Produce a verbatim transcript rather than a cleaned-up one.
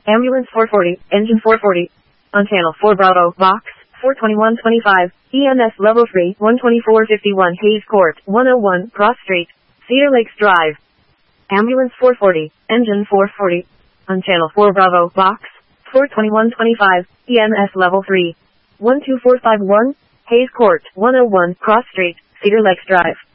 Ambulance four forty, engine four forty. On channel four Bravo, box, four twenty-one twenty-five, E M S level three, one twenty-four fifty-one Hayes Court, one oh one, Cross Street, Cedar Lakes Drive. Ambulance four forty, engine four forty. On channel four Bravo, box, four twenty-one twenty-five, E M S level three, one two four five one, Hayes Court, one oh one, Cross Street, Cedar Lakes Drive.